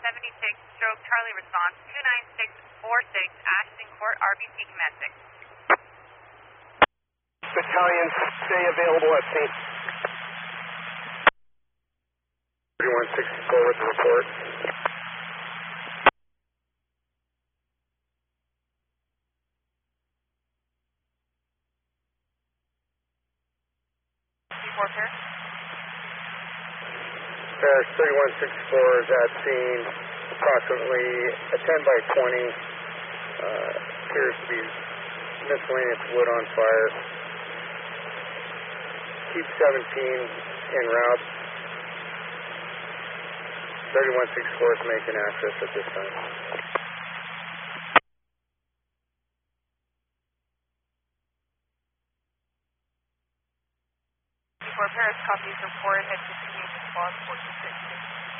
stroke Charlie response 29646 Ashton Court, RBC Command 6. Battalions, stay available at scene. 3164 with the report. Pair. Paris 3164 is at scene, approximately a 10 by 20, appears to be miscellaneous wood on fire. Keep 17 en route. 3164 is making access at this time.